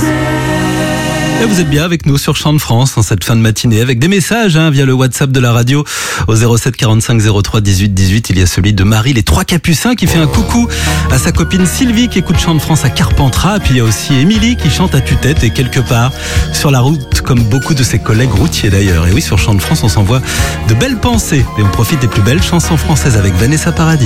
Et vous êtes bien avec nous sur Chant de France en cette fin de matinée avec des messages via le WhatsApp de la radio au 07 45 03 18 18. Il y a celui de Marie, les Trois Capucins, qui fait un coucou à sa copine Sylvie qui écoute Chant de France à Carpentras. Et puis il y a aussi Émilie qui chante à tue-tête et quelque part sur la route, comme beaucoup de ses collègues routiers d'ailleurs. Et oui, sur Chant de France, on s'envoie de belles pensées et on profite des plus belles chansons françaises avec Vanessa Paradis.